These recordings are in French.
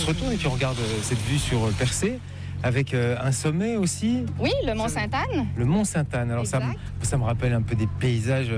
retourne et puis on regarde cette vue sur Percé. Avec un sommet aussi. Oui, le Mont Sainte-Anne. Le Mont Sainte-Anne. Alors ça me rappelle un peu des paysages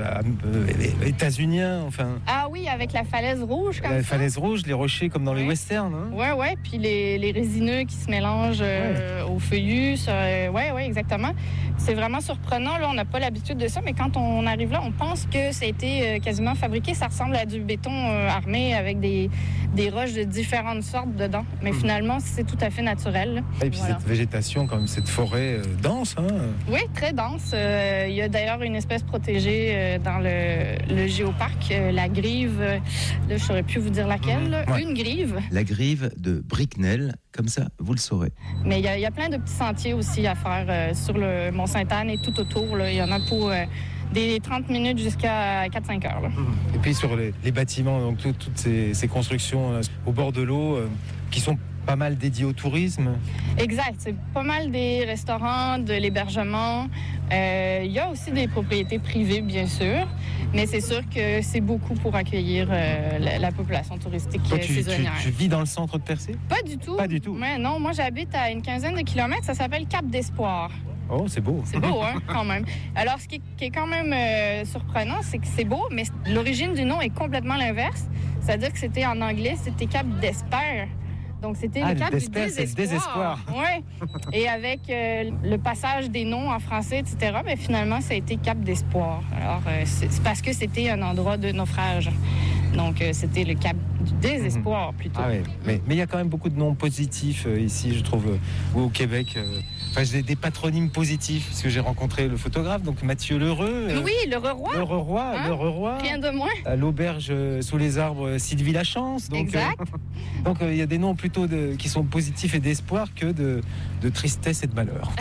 états-uniens. Enfin. Ah oui, avec la falaise rouge comme ça. La falaise rouge, les rochers comme dans les westerns. Hein. Ouais. Puis les résineux qui se mélangent aux feuillus. Ouais, exactement. C'est vraiment surprenant. Là, on n'a pas l'habitude de ça, mais quand on arrive là, on pense que ça a été quasiment fabriqué. Ça ressemble à du béton armé avec des roches de différentes sortes dedans. Mais finalement, c'est tout à fait naturel. Et puis cette végétation, comme cette forêt dense. Hein? Oui, très dense. Il y a d'ailleurs une espèce protégée dans le géoparc, la grive. Là, je ne saurais plus vous dire laquelle. Ouais. Une grive. La grive de Bricknell, comme ça, vous le saurez. Mais il y a plein de petits sentiers aussi à faire sur le Mont-Sainte-Anne et tout autour. Là. Il y en a pour des 30 minutes jusqu'à 4-5 heures. Là. Et puis sur les bâtiments, donc toutes ces constructions au bord de l'eau qui sont pas mal dédié au tourisme. Exact. C'est pas mal des restaurants, de l'hébergement. Il y a aussi des propriétés privées, bien sûr. Mais c'est sûr que c'est beaucoup pour accueillir la population touristique saisonnière. Tu vis dans le centre de Percé? Pas du tout. Pas du tout? Mais non, moi j'habite à une quinzaine de kilomètres. Ça s'appelle Cap d'Espoir. Oh, c'est beau. C'est beau, hein, quand même. Alors, ce qui est quand même surprenant, c'est que c'est beau, mais l'origine du nom est complètement l'inverse. C'est-à-dire que c'était en anglais, c'était Cap d'Esper. Donc, c'était le cap du désespoir. Oui. Et avec le passage des noms en français, etc., mais finalement, ça a été Cap d'Espoir. Alors, c'est parce que c'était un endroit de naufrage. Donc, c'était le cap du désespoir, plutôt. Ah oui. Mais il y a quand même beaucoup de noms positifs ici, je trouve, au Québec. Enfin, j'ai des patronymes positifs, parce que j'ai rencontré le photographe, donc Mathieu Lheureux. Oui, Lheureux-Roi. Lheureux-Roi. Rien de moins. À l'auberge sous les arbres, Sylvie Lachance. Donc, exact. Donc, il y a des noms plutôt qui sont positifs et d'espoir que de tristesse et de malheur.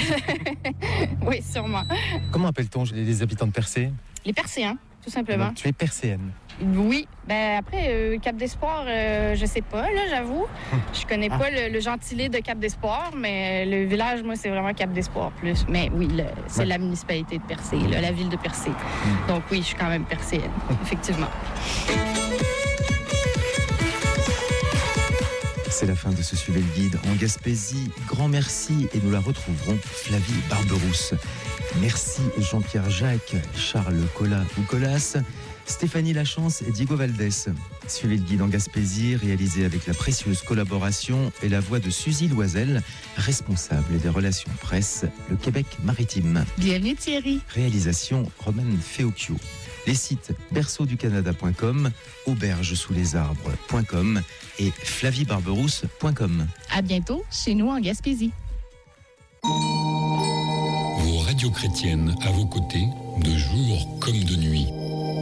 Oui, sûrement. Comment appelle-t-on les habitants de Percé? Les Percéens, tout simplement. Donc, tu es percéenne. Oui. Ben après, Cap d'Espoir, je sais pas, là, j'avoue. Je connais pas le gentilé de Cap d'Espoir, mais le village, moi, c'est vraiment Cap d'Espoir plus. Mais oui, c'est la municipalité de Percé, la ville de Percé. Donc oui, je suis quand même percéenne, effectivement. C'est la fin de ce Suivez le Guide en Gaspésie. Grand merci et nous la retrouverons, Flavie Barberousse. Merci Jean-Pierre Jacques, Charles Collat ou Colas, Stéphanie Lachance et Diego Valdès. Suivez le Guide en Gaspésie, réalisé avec la précieuse collaboration et la voix de Suzy Loisel, responsable des relations presse, le Québec maritime. Bienvenue Thierry. Réalisation Romaine Feocchio. Les sites berceauducanada.com, aubergesouslesarbres.com et flaviebarberousse.com. À bientôt chez nous en Gaspésie. Vos radios chrétiennes à vos côtés, de jour comme de nuit.